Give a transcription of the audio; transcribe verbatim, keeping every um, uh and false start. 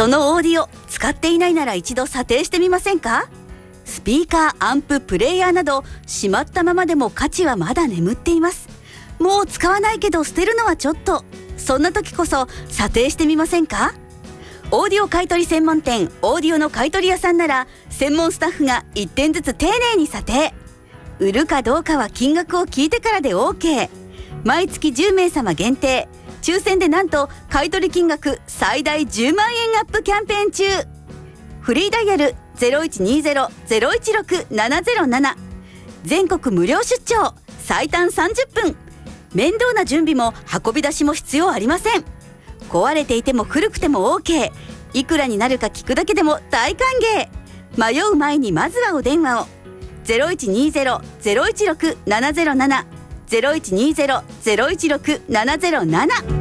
そのオーディオ使っていないなら一度査定してみませんか？スピーカー、アンプ、プレイヤーなどしまったままでも価値はまだ眠っています。もう使わないけど捨てるのはちょっと、そんな時こそ査定してみませんか？オーディオ買取専門店オーディオの買取屋さんなら専門スタッフがいってんずつ丁寧に査定。売るかどうかは金額を聞いてからで OK。 毎月じゅうめいさま限定、抽選でなんと買取金額最大じゅうまんえんアップキャンペーン中。フリーダイヤル ゼロいちにゼロ ゼロいちろく ななゼロなな、 全国無料出張、最短さんじゅっぷん。面倒な準備も運び出しも必要ありません。壊れていても古くても OK。 いくらになるか聞くだけでも大歓迎。迷う前にまずはお電話を。 ゼロいちにゼロ ゼロいちろく ななゼロなな ゼロいちにゼロ ゼロいちろく ななゼロなな